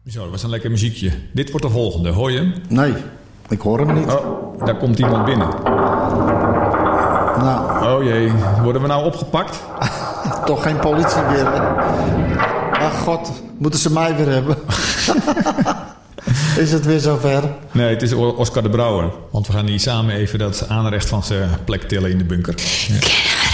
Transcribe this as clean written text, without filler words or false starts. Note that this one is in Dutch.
Zo, dat was een lekker muziekje. Dit wordt de volgende, hoor je hem? Nee, ik hoor hem niet. Oh, daar komt iemand binnen. Nou. Oh jee, worden we nou opgepakt? Toch geen politie weer, hè? Ach god, moeten ze mij weer hebben? Is het weer zover? Nee, het is Oscar de Brouwer. Want we gaan hier samen even dat aanrecht van zijn plek tillen in de bunker. Ja.